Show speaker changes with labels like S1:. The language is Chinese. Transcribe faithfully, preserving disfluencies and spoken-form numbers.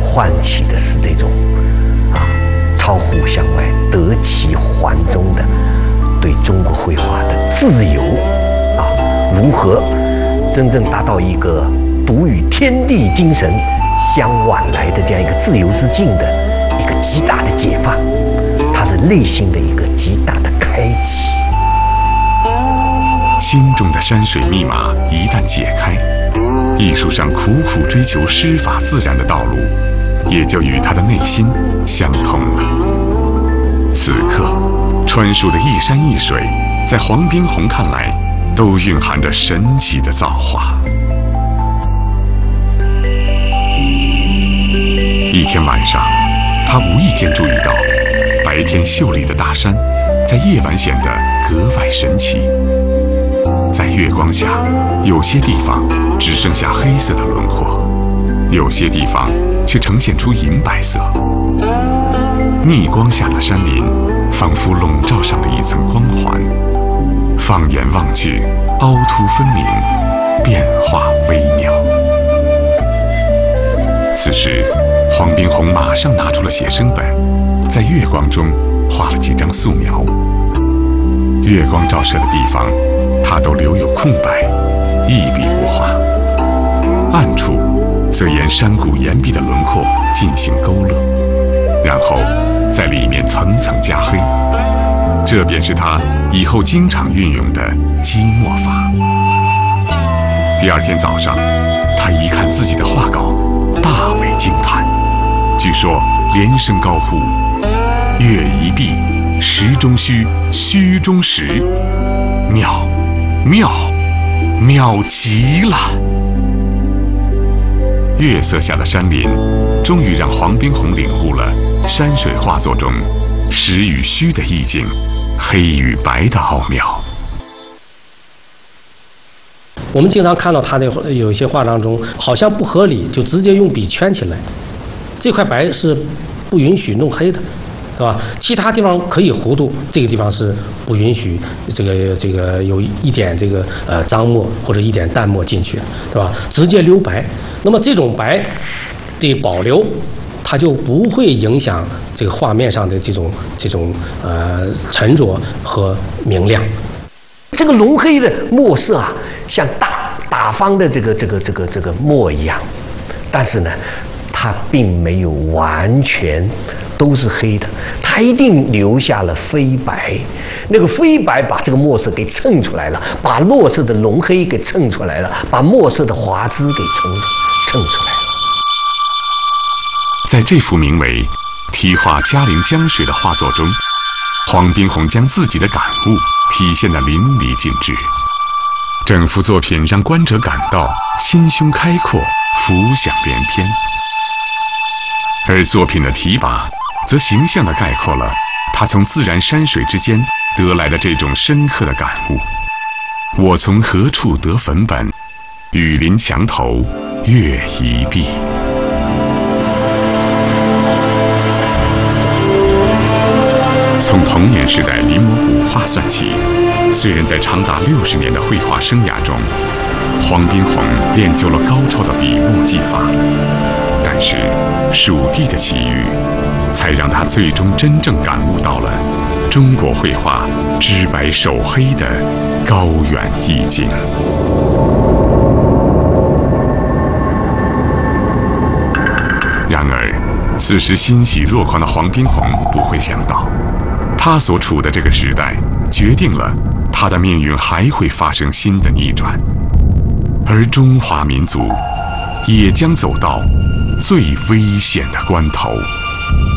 S1: 唤起的是这种啊超乎向外、得其环中的对中国绘画的自由啊，如何真正达到一个独与天地精神相往来的这样一个自由之境的一个极大的解放，他的内心的一个极大的开启。
S2: 心中的山水密码一旦解开，艺术上苦苦追求师法自然的道路，也就与他的内心相通了。此刻，川蜀的一山一水，在黄宾虹看来，都蕴含着神奇的造化。一天晚上，他无意间注意到，白天秀丽的大山，在夜晚显得格外神奇。在月光下，有些地方只剩下黑色的轮廓，有些地方却呈现出银白色。逆光下的山林，仿佛笼罩上了一层光环。放眼望去，凹凸分明，变化微妙。此时，黄宾虹马上拿出了写生本，在月光中画了几张素描。月光照射的地方，他都留有空白，一笔不画；暗处则沿山谷岩壁的轮廓进行勾勒，然后在里面层层加黑。这便是他以后经常运用的积墨法。第二天早上，他一看自己的画稿，大为惊叹，据说连声高呼：“月一碧，实中虚，虚中实，妙，妙，妙极了！”月色下的山林，终于让黄宾虹领悟了山水画作中实与虚的意境，黑与白的奥妙。
S3: 我们经常看到他的有一些画当中，好像不合理，就直接用笔圈起来。这块白是不允许弄黑的，对吧？其他地方可以糊涂，这个地方是不允许这个这个有一点这个呃脏墨或者一点淡墨进去，对吧？直接留白。那么这种白的保留，它就不会影响这个画面上的这种这种呃沉着和明亮。
S1: 这个浓黑的墨色啊，像大打方的这个这个这个这个墨一样，但是呢，它并没有完全都是黑的，它一定留下了飞白。那个飞白把这个墨色给衬出来了，把墨色的浓黑给衬出来了，把墨色的华滋给衬衬出来了。
S2: 在这幅名为《题画嘉陵江水》的画作中，黄宾虹将自己的感悟体现得淋漓尽致。整幅作品让观者感到心胸开阔，浮想联翩。而作品的题跋则形象地概括了他从自然山水之间得来的这种深刻的感悟：我从何处得粉本？雨林墙头月一碧。从童年时代临摹古画算起，虽然在长达六十年的绘画生涯中，黄宾虹练就了高超的笔墨技法，但是蜀地的奇遇，才让他最终真正感悟到了中国绘画知白守黑的高远意境。然而，此时欣喜若狂的黄宾虹不会想到，他所处的这个时代决定了他的命运还会发生新的逆转，而中华民族也将走到最危险的关头。